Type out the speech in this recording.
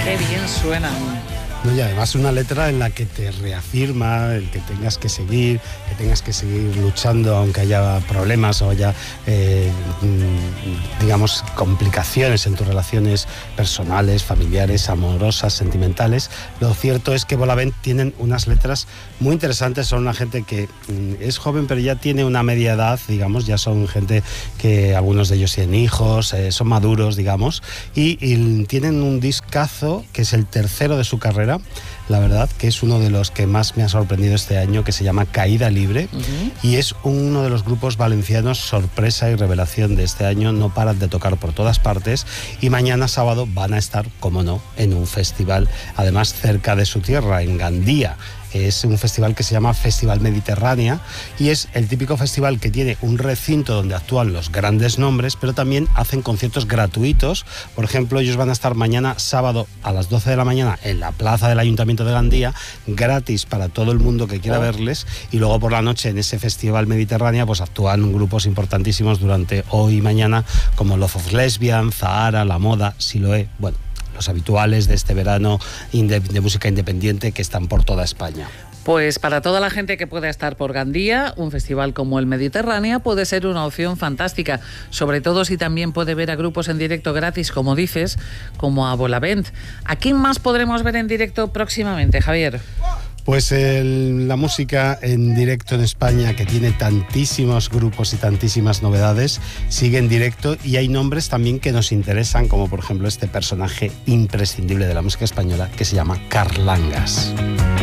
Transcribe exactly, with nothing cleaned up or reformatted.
Qué bien suenan. No, y además una letra en la que te reafirma el que tengas que seguir, que tengas que seguir luchando aunque haya problemas o haya, eh, digamos, complicaciones en tus relaciones personales, familiares, amorosas, sentimentales. Lo cierto es que Volavent tienen unas letras muy interesantes, son una gente que es joven pero ya tiene una media edad, digamos, ya son gente que algunos de ellos tienen hijos, eh, son maduros, digamos, y, y tienen un discazo que es el tercero de su carrera. La verdad que es uno de los que más me ha sorprendido este año, que se llama Caída Libre, uh-huh. y es uno de los grupos valencianos sorpresa y revelación de este año. No paran de tocar por todas partes y mañana sábado van a estar, como no, en un festival, además cerca de su tierra, en Gandía. Es un festival que se llama Festival Mediterránea y es el típico festival que tiene un recinto donde actúan los grandes nombres, pero también hacen conciertos gratuitos. Por ejemplo, ellos van a estar mañana sábado a las doce de la mañana en la plaza del Ayuntamiento de Gandía, gratis para todo el mundo que quiera verles, y luego por la noche en ese Festival Mediterránea pues actúan grupos importantísimos durante hoy y mañana como Love of Lesbian, Zahara, La Moda, Siloé, bueno, los habituales de este verano de música independiente que están por toda España. Pues para toda la gente que pueda estar por Gandía, un festival como el Mediterránea puede ser una opción fantástica, sobre todo si también puede ver a grupos en directo gratis, como dices, como a Volavent. ¿A quién más podremos ver en directo próximamente, Javier? Pues el, la música en directo en España, que tiene tantísimos grupos y tantísimas novedades, sigue en directo, y hay nombres también que nos interesan, como por ejemplo este personaje imprescindible de la música española que se llama Carlangas.